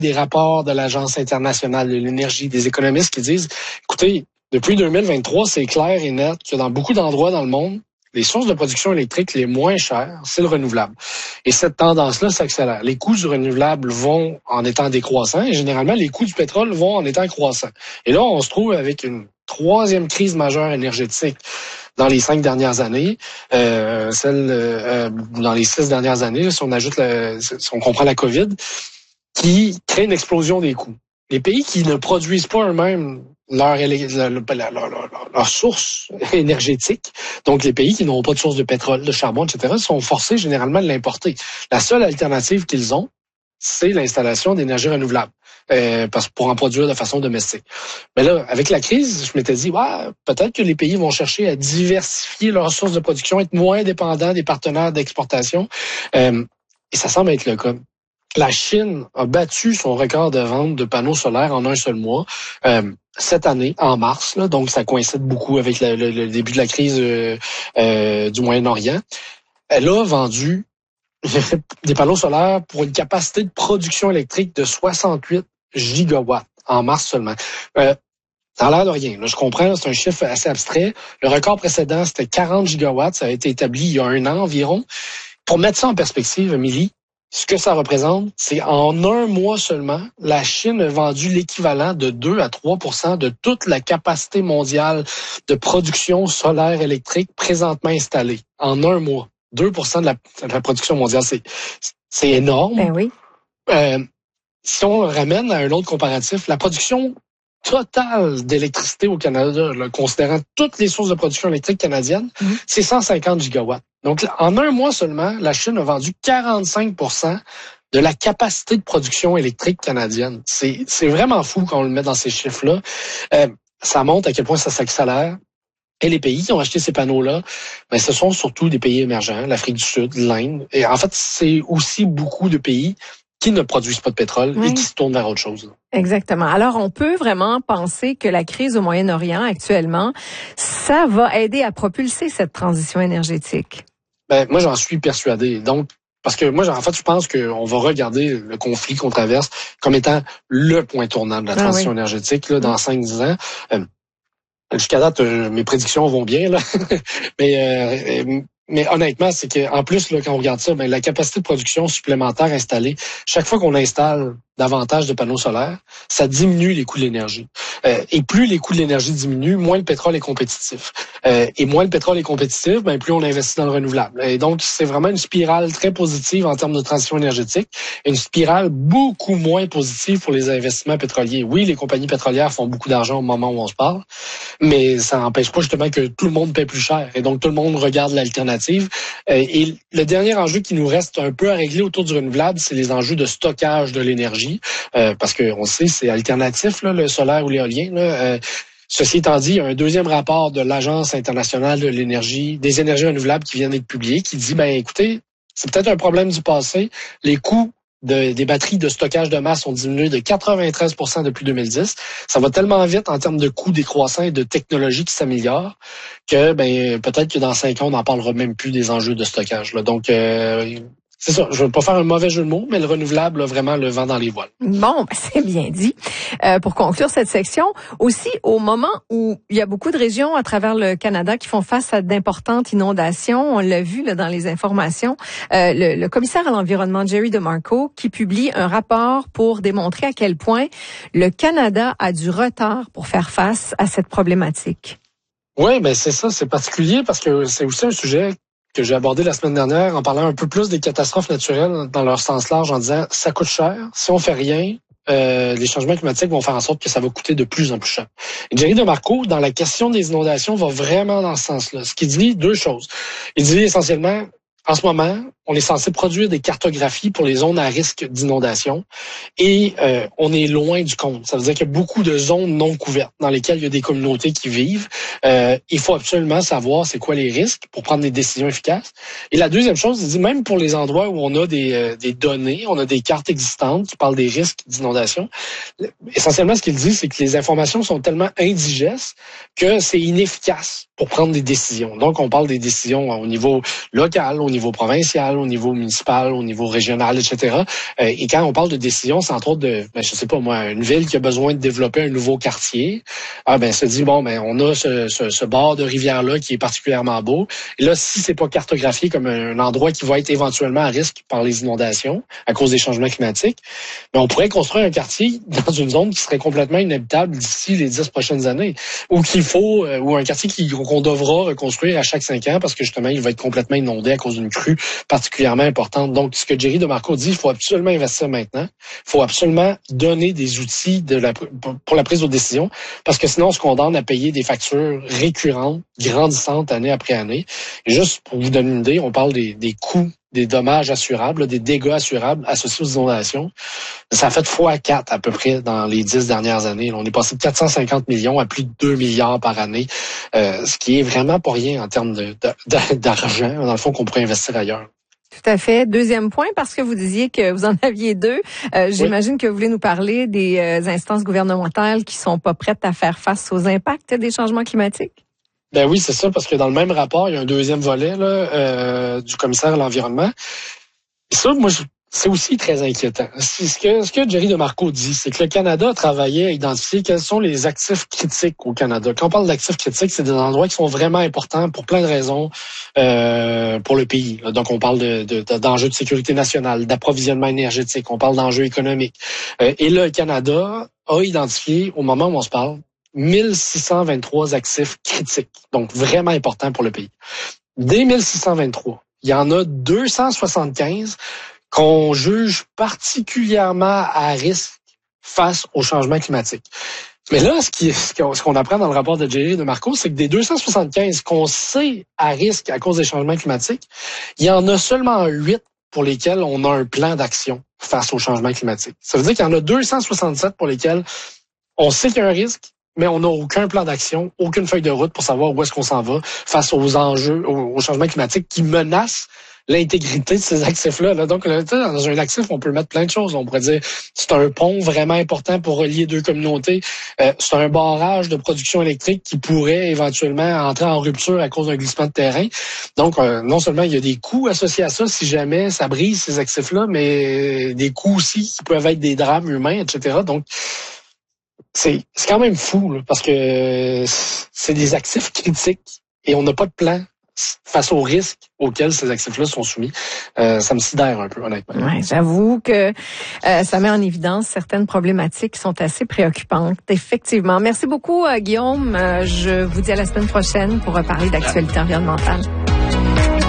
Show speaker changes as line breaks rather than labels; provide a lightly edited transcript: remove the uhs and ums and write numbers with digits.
des rapports de l'Agence internationale de l'énergie, des économistes qui disent, écoutez, depuis 2023, c'est clair et net que dans beaucoup d'endroits dans le monde, les sources de production électrique les moins chères, c'est le renouvelable. Et cette tendance-là s'accélère. Les coûts du renouvelable vont en étant décroissants et généralement, les coûts du pétrole vont en étant croissants. Et là, on se trouve avec une troisième crise majeure énergétique dans les 5 dernières années, dans les 6 dernières années, si on comprend la COVID, qui crée une explosion des coûts. Les pays qui ne produisent pas eux-mêmes leur source énergétique, donc les pays qui n'ont pas de source de pétrole, de charbon, etc., sont forcés généralement de l'importer. La seule alternative qu'ils ont, c'est l'installation d'énergie renouvelable, pour en produire de façon domestique. Mais là, avec la crise, je m'étais dit, peut-être que les pays vont chercher à diversifier leurs sources de production, être moins dépendants des partenaires d'exportation, et ça semble être le cas. La Chine a battu son record de vente de panneaux solaires en un seul mois. Cette année, en mars, là, donc ça coïncide beaucoup avec le début de la crise du Moyen-Orient. Elle a vendu des panneaux solaires pour une capacité de production électrique de 68 gigawatts en mars seulement. Ça a l'air de rien. Là, je comprends, c'est un chiffre assez abstrait. Le record précédent, c'était 40 gigawatts. Ça a été établi il y a 1 an environ. Pour mettre ça en perspective, Émilie, ce que ça représente, c'est en 1 mois seulement, la Chine a vendu l'équivalent de 2 à 3% de toute la capacité mondiale de production solaire électrique présentement installée. En 1 mois. 2% de la production mondiale, c'est énorme.
Ben oui.
Si on ramène à un autre comparatif, la production totale d'électricité au Canada, là, considérant toutes les sources de production électrique canadiennes, c'est 150 gigawatts. Donc, en 1 mois seulement, la Chine a vendu 45% de la capacité de production électrique canadienne. C'est vraiment fou quand on le met dans ces chiffres-là. Ça montre à quel point ça s'accélère. Et les pays qui ont acheté ces panneaux-là, ce sont surtout des pays émergents, l'Afrique du Sud, l'Inde. Et en fait, c'est aussi beaucoup de pays qui ne produisent pas de pétrole et qui se tournent vers autre chose.
Exactement. Alors, on peut vraiment penser que la crise au Moyen-Orient actuellement, ça va aider à propulser cette transition énergétique.
Moi, j'en suis persuadé. Donc, parce que moi, en fait, je pense qu'on va regarder le conflit qu'on traverse comme étant le point tournant de la transition énergétique là, dans 5-10 ans. Jusqu'à date, mes prédictions vont bien, là. Mais honnêtement, c'est que en plus, là, quand on regarde ça, la capacité de production supplémentaire installée, chaque fois qu'on installe davantage de panneaux solaires, ça diminue les coûts de l'énergie. Et plus les coûts de l'énergie diminuent, moins le pétrole est compétitif. Et moins le pétrole est compétitif, plus on investit dans le renouvelable. Et donc, c'est vraiment une spirale très positive en termes de transition énergétique, une spirale beaucoup moins positive pour les investissements pétroliers. Oui, les compagnies pétrolières font beaucoup d'argent au moment où on se parle, mais ça n'empêche pas justement que tout le monde paie plus cher. Et donc, tout le monde regarde l'alternative. Et le dernier enjeu qui nous reste un peu à régler autour du renouvelable, c'est les enjeux de stockage de l'énergie. Parce qu'on sait, c'est alternatif, là, le solaire ou l'éolien. Ceci étant dit, il y a un deuxième rapport de l'Agence internationale de l'énergie, des énergies renouvelables qui vient d'être publié, qui dit, écoutez, c'est peut-être un problème du passé. Les coûts des batteries de stockage de masse ont diminué de 93% depuis 2010. Ça va tellement vite en termes de coûts décroissants et de technologies qui s'améliorent que peut-être que dans 5 ans, on n'en parlera même plus des enjeux de stockage. Là. Donc, c'est ça, je ne veux pas faire un mauvais jeu de mots, mais le renouvelable a vraiment le vent dans les voiles.
Bon, c'est bien dit. Pour conclure cette section, aussi au moment où il y a beaucoup de régions à travers le Canada qui font face à d'importantes inondations, on l'a vu là, dans les informations, le commissaire à l'environnement Jerry DeMarco qui publie un rapport pour démontrer à quel point le Canada a du retard pour faire face à cette problématique.
Oui, c'est ça, c'est particulier parce que c'est aussi un sujet que j'ai abordé la semaine dernière en parlant un peu plus des catastrophes naturelles dans leur sens large en disant ça coûte cher. Si on fait rien, les changements climatiques vont faire en sorte que ça va coûter de plus en plus cher. Et Jerry DeMarco, dans la question des inondations, va vraiment dans ce sens-là. Ce qui dit 2 choses. Il dit essentiellement, en ce moment, on est censé produire des cartographies pour les zones à risque d'inondation et on est loin du compte. Ça veut dire qu'il y a beaucoup de zones non couvertes dans lesquelles il y a des communautés qui vivent. Il faut absolument savoir c'est quoi les risques pour prendre des décisions efficaces. Et la deuxième chose, il dit même pour les endroits où on a des données, on a des cartes existantes qui parlent des risques d'inondation, essentiellement ce qu'il dit, c'est que les informations sont tellement indigestes que c'est inefficace pour prendre des décisions. Donc, on parle des décisions au niveau local, au niveau provincial, au niveau municipal, au niveau régional, etc. Et quand on parle de décision, c'est entre autres je sais pas moi, une ville qui a besoin de développer un nouveau quartier. Se dit on a ce bord de rivière-là qui est particulièrement beau. Et là, si c'est pas cartographié comme un endroit qui va être éventuellement à risque par les inondations à cause des changements climatiques, on pourrait construire un quartier dans une zone qui serait complètement inhabitable d'ici les 10 prochaines années, ou ou un quartier qu'on devra reconstruire à chaque 5 ans parce que justement, il va être complètement inondé à cause d'une crue particulièrement importante. Donc, ce que Jerry DeMarco dit, il faut absolument investir maintenant. Il faut absolument donner des outils pour la prise de décision, parce que sinon, on se condamne à payer des factures récurrentes, grandissantes année après année. Et juste pour vous donner une idée, on parle des coûts, des dommages assurables, des dégâts assurables associés aux inondations. Ça a fait x4 à peu près dans les 10 dernières années. On est passé de 450 millions à plus de 2 milliards par année, ce qui est vraiment pas rien en termes d'argent, dans le fond, qu'on pourrait investir ailleurs.
Tout à fait. Deuxième point, parce que vous disiez que vous en aviez deux, j'imagine que vous voulez nous parler des instances gouvernementales qui sont pas prêtes à faire face aux impacts des changements climatiques.
Ben oui, c'est ça, parce que dans le même rapport, il y a un deuxième volet du commissaire à l'environnement. Et ça, c'est aussi très inquiétant. Ce que Jerry DeMarco dit, c'est que le Canada a travaillé à identifier quels sont les actifs critiques au Canada. Quand on parle d'actifs critiques, c'est des endroits qui sont vraiment importants pour plein de raisons pour le pays. Donc, on parle d'enjeux de sécurité nationale, d'approvisionnement énergétique, on parle d'enjeux économiques. Et là, le Canada a identifié, au moment où on se parle, 1623 actifs critiques, donc vraiment importants pour le pays. Des 1623, il y en a 275 qu'on juge particulièrement à risque face au changement climatique. Mais là, ce qu'on apprend dans le rapport de Jerry DeMarco, c'est que des 275 qu'on sait à risque à cause des changements climatiques, il y en a seulement 8 pour lesquels on a un plan d'action face au changement climatique. Ça veut dire qu'il y en a 267 pour lesquels on sait qu'il y a un risque, mais on n'a aucun plan d'action, aucune feuille de route pour savoir où est-ce qu'on s'en va face aux enjeux, au changement climatique qui menacent l'intégrité de ces actifs-là. Donc, dans un actif, on peut mettre plein de choses. On pourrait dire c'est un pont vraiment important pour relier deux communautés. C'est un barrage de production électrique qui pourrait éventuellement entrer en rupture à cause d'un glissement de terrain. Donc, non seulement il y a des coûts associés à ça si jamais ça brise ces actifs-là, mais des coûts aussi qui peuvent être des drames humains, etc. Donc, c'est quand même fou, là, parce que c'est des actifs critiques et on n'a pas de plan face aux risques auxquels ces actifs-là sont soumis. Ça me sidère un peu, honnêtement.
Ouais, j'avoue que ça met en évidence certaines problématiques qui sont assez préoccupantes, effectivement. Merci beaucoup, Guillaume. Je vous dis à la semaine prochaine pour reparler d'actualité environnementale.